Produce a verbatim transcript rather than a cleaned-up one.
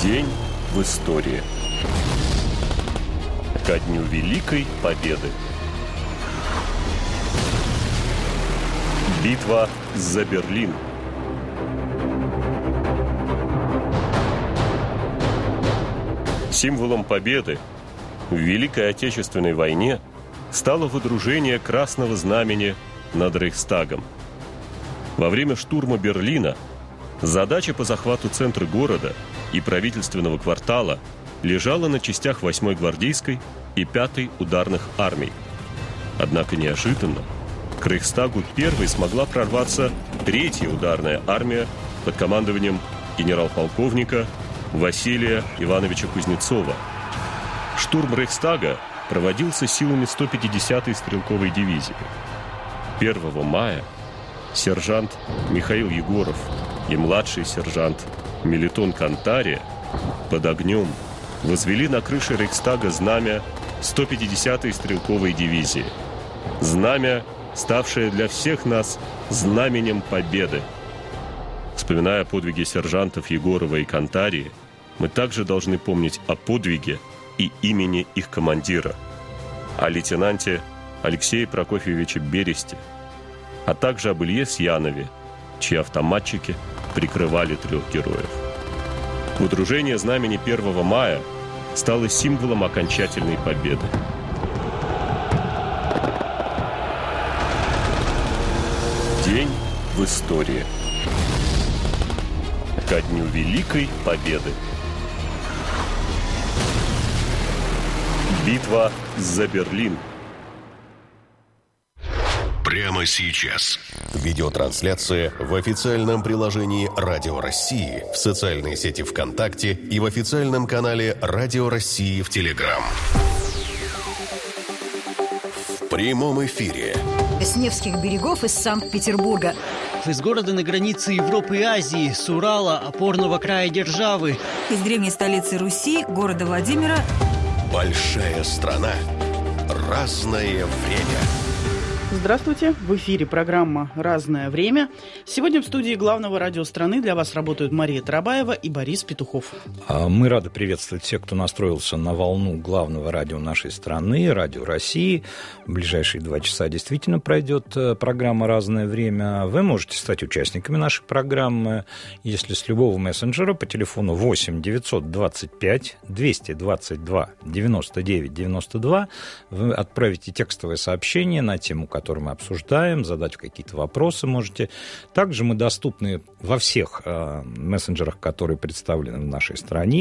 День в истории. Ко дню Великой Победы. Битва за Берлин. Символом победы в Великой Отечественной войне стало выдружение Красного Знамени над Рейхстагом. Во время штурма Берлина задача по захвату центра города и правительственного квартала лежала на частях восьмой гвардейской и пятой ударных армий. Однако неожиданно к Рейхстагу первой смогла прорваться третья ударная армия под командованием генерал-полковника Василия Ивановича Кузнецова. Штурм Рейхстага проводился силами сто пятидесятой стрелковой дивизии. первого мая сержант Михаил Егоров и младший сержант Мелитон Кантария под огнем возвели на крыше Рейхстага знамя сто пятидесятой стрелковой дивизии. Знамя, ставшее для всех нас знаменем победы. Вспоминая подвиги сержантов Егорова и Кантарии, мы также должны помнить о подвиге и имени их командира, о лейтенанте Алексее Прокофьевиче Бересте, а также об Илье Сьянове, чьи автоматчики прикрывали трех героев. Выдружение знамени первого мая стало символом окончательной победы. День в истории. Ко дню Великой Победы. Битва за Берлин. Прямо сейчас. Видеотрансляция в официальном приложении «Радио России», в социальной сети ВКонтакте и в официальном канале «Радио России» в Телеграм. В прямом эфире. С Невских берегов из Санкт-Петербурга. Из города на границе Европы и Азии, с Урала, опорного края державы. Из древней столицы Руси, города Владимира. Большая страна. Разное время. Здравствуйте! В эфире программа «Разное время». Сегодня в студии главного радио страны для вас работают Мария Тарабаева и Борис Петухов. Мы рады приветствовать всех, кто настроился на волну главного радио нашей страны, Радио России. В ближайшие два часа действительно пройдет программа «Разное время». Вы можете стать участниками нашей программы, если с любого мессенджера по телефону восемь девятьсот двадцать пять двести двадцать два девяносто девять девяносто два вы отправите текстовое сообщение на тему, которую мы обсуждаем, задать какие-то вопросы можете. Также мы доступны во всех э, мессенджерах, которые представлены в нашей стране.